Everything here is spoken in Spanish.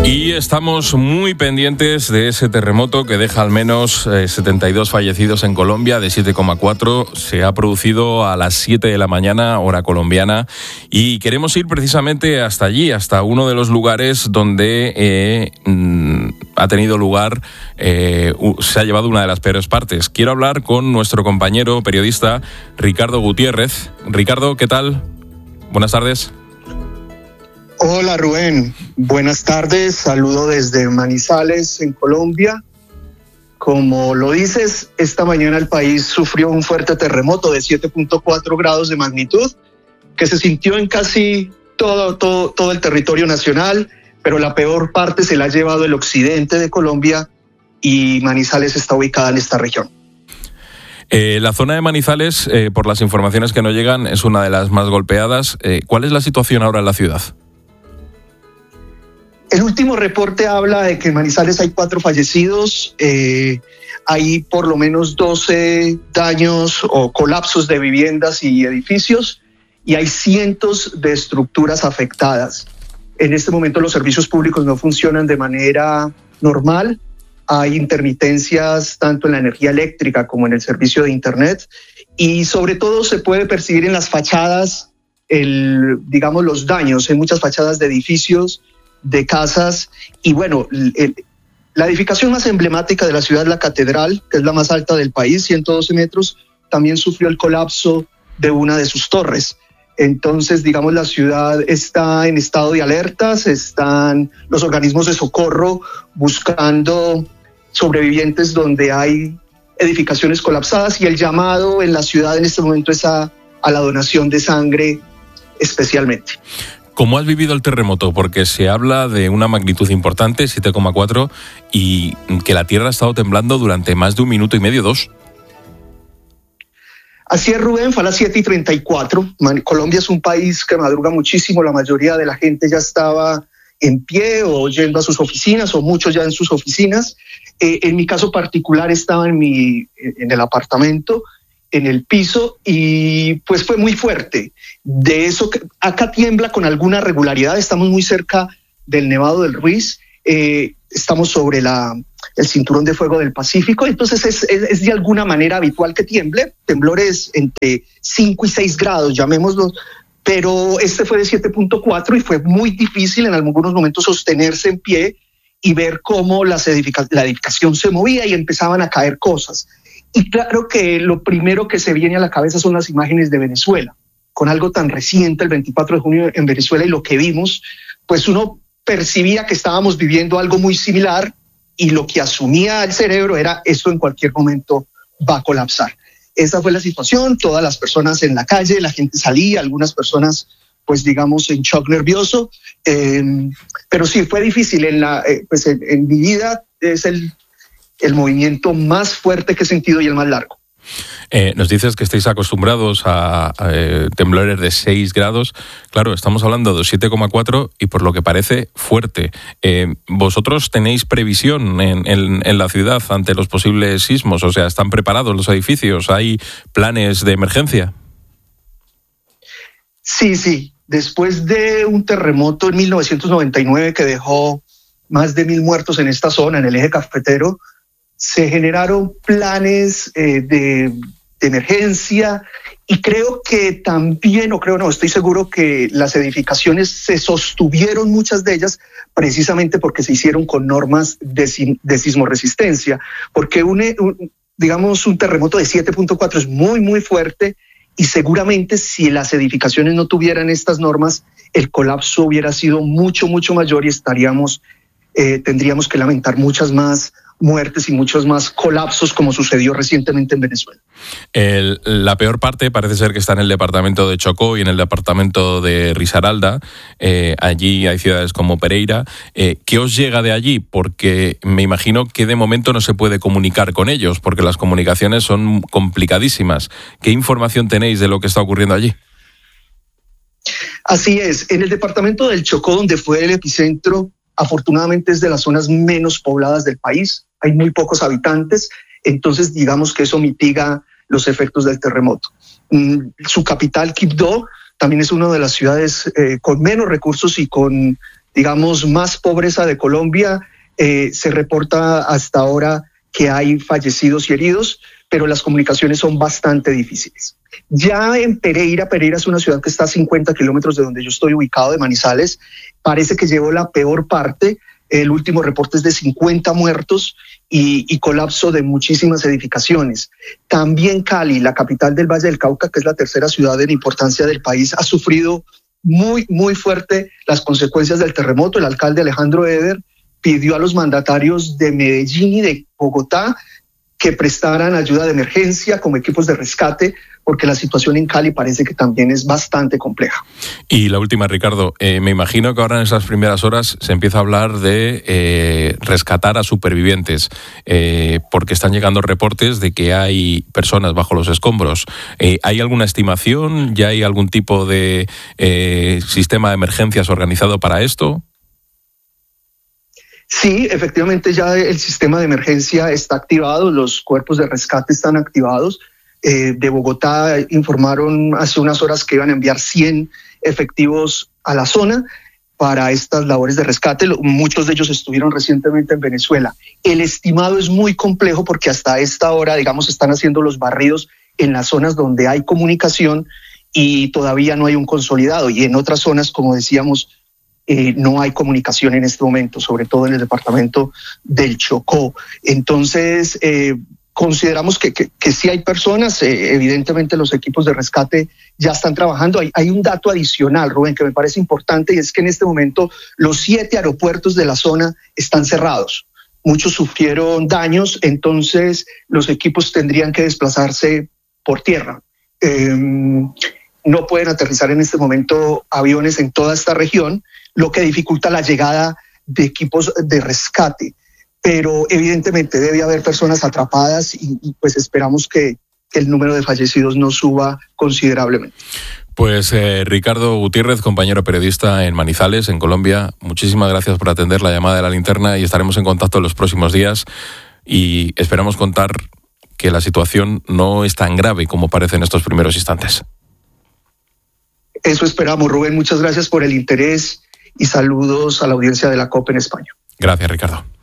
Y estamos muy pendientes de ese terremoto que deja al menos 72 fallecidos en Colombia, de 7,4. Se ha producido a las 7 de la mañana, hora colombiana, y queremos ir precisamente hasta allí, hasta uno de los lugares donde ha tenido lugar, se ha llevado una de las peores partes. Quiero hablar con nuestro compañero periodista Ricardo Gutiérrez. Ricardo, ¿qué tal? Buenas tardes. Hola Rubén, buenas tardes, saludo desde Manizales en Colombia. Como lo dices, esta mañana el país sufrió un fuerte terremoto de 7.4 grados de magnitud que se sintió en casi todo el territorio nacional, pero la peor parte se la ha llevado el occidente de Colombia y Manizales está ubicada en esta región. La zona de Manizales, por las informaciones que nos llegan, es una de las más golpeadas. ¿Cuál es la situación ahora en la ciudad? El último reporte habla de que en Manizales hay 4 fallecidos, hay por lo menos 12 daños o colapsos de viviendas y edificios y hay cientos de estructuras afectadas. En este momento los servicios públicos no funcionan de manera normal, hay intermitencias tanto en la energía eléctrica como en el servicio de internet y sobre todo se puede percibir en las fachadas, los daños en muchas fachadas de edificios, de casas y bueno, la edificación más emblemática de la ciudad, la catedral, que es la más alta del país, 112 metros, también sufrió el colapso de una de sus torres. Entonces, la ciudad está en estado de alertas, están los organismos de socorro buscando sobrevivientes donde hay edificaciones colapsadas y el llamado en la ciudad en este momento es a la donación de sangre especialmente. ¿Cómo has vivido el terremoto? Porque se habla de una magnitud importante, 7,4, y que la tierra ha estado temblando durante más de 1 minuto y medio, 2. Así es, Rubén, fue a las 7:34. Colombia es un país que madruga muchísimo, la mayoría de la gente ya estaba en pie o yendo a sus oficinas, o muchos ya en sus oficinas. En mi caso particular estaba en el apartamento, en el piso, y pues fue muy fuerte. De eso, acá tiembla con alguna regularidad, estamos muy cerca del Nevado del Ruiz, estamos sobre el cinturón de fuego del Pacífico, entonces es de alguna manera habitual que tiemble, temblores entre 5 y 6 grados, llamémoslo, pero este fue de 7.4 y fue muy difícil en algunos momentos sostenerse en pie y ver cómo la edificación se movía y empezaban a caer cosas. Y claro que lo primero que se viene a la cabeza son las imágenes de Venezuela, con algo tan reciente, el 24 de junio en Venezuela, y lo que vimos, pues uno percibía que estábamos viviendo algo muy similar y lo que asumía el cerebro era esto en cualquier momento va a colapsar. Esa fue la situación, todas las personas en la calle, la gente salía, algunas personas pues en shock nervioso, pero sí fue difícil. En mi vida es el movimiento más fuerte que he sentido y el más largo. Nos dices que estáis acostumbrados a temblores de 6 grados. Claro, estamos hablando de 7,4 y por lo que parece fuerte. ¿Vosotros tenéis previsión en la ciudad ante los posibles sismos? O sea, ¿están preparados los edificios? ¿Hay planes de emergencia? Sí. Después de un terremoto en 1999 que dejó más de 1,000 muertos en esta zona, en el eje cafetero, se generaron planes de emergencia y creo que también, estoy seguro que las edificaciones se sostuvieron, muchas de ellas, precisamente porque se hicieron con normas de sismoresistencia, porque un terremoto de 7.4 es muy, muy fuerte y seguramente si las edificaciones no tuvieran estas normas, el colapso hubiera sido mucho, mucho mayor y tendríamos que lamentar muchas más muertes y muchos más colapsos como sucedió recientemente en Venezuela. La peor parte parece ser que está en el departamento de Chocó y en el departamento de Risaralda. Allí hay ciudades como Pereira. ¿Qué os llega de allí? Porque me imagino que de momento no se puede comunicar con ellos porque las comunicaciones son complicadísimas. ¿Qué información tenéis de lo que está ocurriendo allí? Así es. En el departamento del Chocó, donde fue el epicentro, afortunadamente es de las zonas menos pobladas del país. Hay muy pocos habitantes, entonces digamos que eso mitiga los efectos del terremoto. Su capital, Quibdó, también es una de las ciudades con menos recursos y con digamos, más pobreza de Colombia, se reporta hasta ahora que hay fallecidos y heridos, pero las comunicaciones son bastante difíciles. Ya en Pereira es una ciudad que está a 50 kilómetros de donde yo estoy ubicado, de Manizales, parece que llevó la peor parte. El último reporte es de 50 muertos y colapso de muchísimas edificaciones. También Cali, la capital del Valle del Cauca, que es la tercera ciudad en importancia del país, ha sufrido muy, muy fuerte las consecuencias del terremoto. El alcalde Alejandro Eder pidió a los mandatarios de Medellín y de Bogotá que prestaran ayuda de emergencia como equipos de rescate, porque la situación en Cali parece que también es bastante compleja. Y la última, Ricardo, me imagino que ahora en esas primeras horas se empieza a hablar de rescatar a supervivientes, porque están llegando reportes de que hay personas bajo los escombros. ¿Hay alguna estimación? ¿Ya hay algún tipo de sistema de emergencias organizado para esto? Sí, efectivamente ya el sistema de emergencia está activado, los cuerpos de rescate están activados. De Bogotá informaron hace unas horas que iban a enviar 100 efectivos a la zona para estas labores de rescate. Muchos de ellos estuvieron recientemente en Venezuela. El estimado es muy complejo porque hasta esta hora, digamos, están haciendo los barridos en las zonas donde hay comunicación y todavía no hay un consolidado. Y en otras zonas, como decíamos, no hay comunicación en este momento, sobre todo en el departamento del Chocó. Entonces, consideramos que sí hay personas, evidentemente los equipos de rescate ya están trabajando. Hay un dato adicional, Rubén, que me parece importante, y es que en este momento los 7 aeropuertos de la zona están cerrados. Muchos sufrieron daños, entonces los equipos tendrían que desplazarse por tierra. No pueden aterrizar en este momento aviones en toda esta región, lo que dificulta la llegada de equipos de rescate. Pero evidentemente debe haber personas atrapadas y pues esperamos que el número de fallecidos no suba considerablemente. Pues Ricardo Gutiérrez, compañero periodista en Manizales, en Colombia, muchísimas gracias por atender la llamada de la linterna y estaremos en contacto en los próximos días y esperamos contar que la situación no es tan grave como parece en estos primeros instantes. Eso esperamos, Rubén. Muchas gracias por el interés y saludos a la audiencia de la COP en España. Gracias, Ricardo.